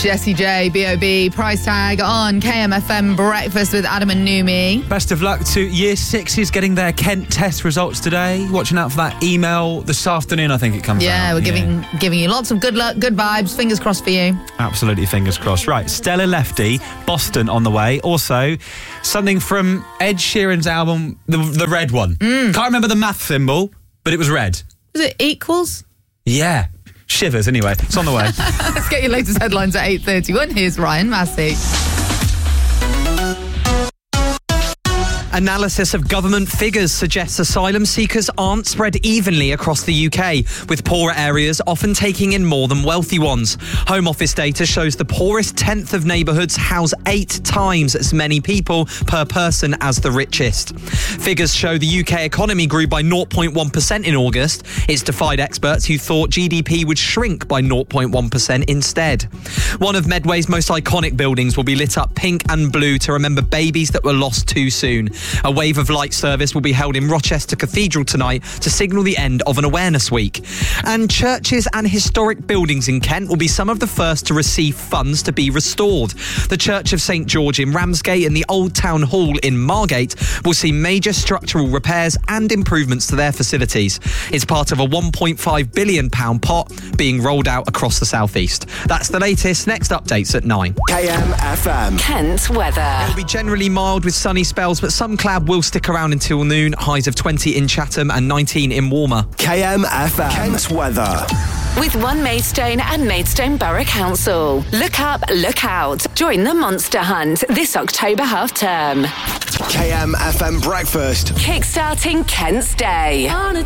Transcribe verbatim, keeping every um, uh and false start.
Jessie J, B O B, price tag on K M F M Breakfast with Adam and Numi. Best of luck to Year Sixes getting their Kent test results today. Watching out for that email this afternoon, I think it comes Yeah, out. we're giving yeah. giving you lots of good luck, good vibes. Fingers crossed for you. Absolutely, fingers crossed. Right, Stella Lefty, Boston on the way. Also, something from Ed Sheeran's album, the, the red one. Mm. Can't remember the math symbol, but it was red. Was it equals? Yeah. Shivers, anyway. It's on the way. Let's get your latest headlines at eight thirty-one. Here's Ryan Massey. Analysis of government figures suggests asylum seekers aren't spread evenly across the U K, with poorer areas often taking in more than wealthy ones. Home Office data shows the poorest tenth of neighbourhoods house eight times as many people per person as the richest. Figures show the U K economy grew by zero point one percent in August. It's defied experts who thought G D P would shrink by zero point one percent instead. One of Medway's most iconic buildings will be lit up pink and blue to remember babies that were lost too soon. A wave of light service will be held in Rochester Cathedral tonight to signal the end of an awareness week. And churches and historic buildings in Kent will be some of the first to receive funds to be restored. The Church of Saint George in Ramsgate and the Old Town Hall in Margate will see major structural repairs and improvements to their facilities. It's part of a one point five billion pounds pot being rolled out across the southeast. That's the latest. Next updates at nine. K M F M. Kent weather. It'll be generally mild with sunny spells, but some cloud will stick around until noon. Highs of twenty in Chatham and nineteen in Walmer. K M F M. Kent weather. With One Maidstone and Maidstone Borough Council. Look up, look out. Join the Monster Hunt this October half term. K M F M Breakfast. Kickstarting Kent's Day.